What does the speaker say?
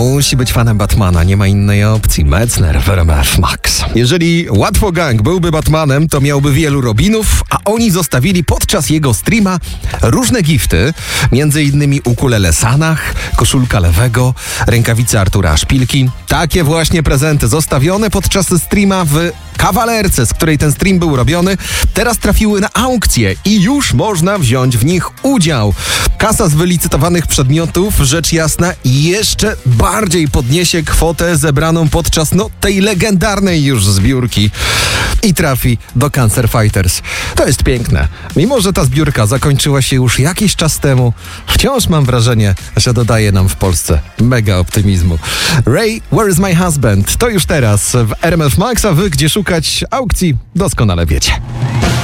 Musi być fanem Batmana, nie ma innej opcji. Metzner w RMF Max. Jeżeli Łatwo Gang byłby Batmanem, to miałby wielu Robinów, a oni zostawili podczas jego streama różne gifty, między innymi ukulele Sanach, koszulka Lewego, rękawice Artura Szpilki. Takie właśnie prezenty zostawione podczas streama w kawalerce, z której ten stream był robiony, teraz trafiły na aukcję i już można wziąć w nich udział. Kasa z wylicytowanych przedmiotów, rzecz jasna, jeszcze bardziej podniesie kwotę zebraną podczas tej legendarnej już zbiórki i trafi do Cancer Fighters. To jest piękne. Mimo że ta zbiórka zakończyła się już jakiś czas temu, wciąż mam wrażenie, że dodaje nam w Polsce mega optymizmu. Ray, Where is my husband? To już teraz w RMF Max, a wy gdzie szukać aukcji doskonale wiecie.